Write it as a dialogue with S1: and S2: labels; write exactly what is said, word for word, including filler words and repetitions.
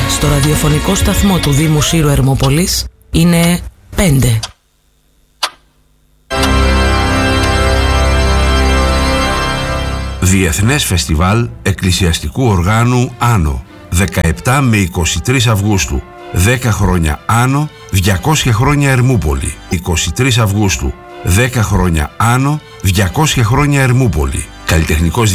S1: στο ραδιοφωνικό σταθμό του Δήμου Σύρου Ερμόπολης είναι πέντε.
S2: Διεθνές Φεστιβάλ Εκκλησιαστικού Οργάνου Άνω, δεκαεπτά με είκοσι τρεις Αυγούστου. δέκα χρόνια Άνω, διακόσια χρόνια Ερμούπολη. είκοσι τρεις Αυγούστου. δέκα χρόνια Άνω, διακόσια χρόνια Ερμούπολη. Καλλιτεχνικός